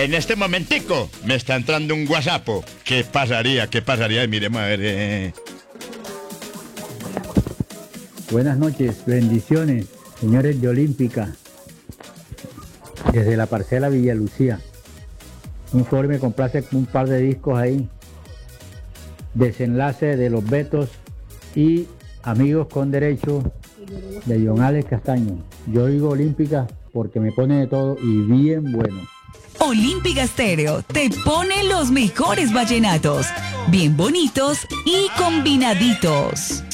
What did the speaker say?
En este momentico me está entrando un WhatsApp. ¿Qué pasaría? ¿Qué pasaría? Miremos a ver. Buenas noches, bendiciones, señores de Olímpica, desde la parcela Villa Lucía. Un favor, me complace un par de discos ahí. Desenlace de los Betos y Amigos con Derecho de John Alex Castaño. Yo digo Olímpica porque me pone de todo y bien bueno. Olímpica Estéreo te pone los mejores vallenatos, bien bonitos y combinaditos.